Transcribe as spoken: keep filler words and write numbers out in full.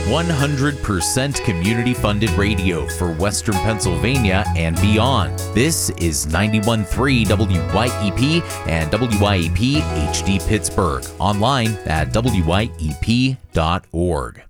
one hundred percent community-funded radio for Western Pennsylvania and beyond. This is ninety-one point three W Y E P and W Y E P H D Pittsburgh. Online at W Y E P dot org.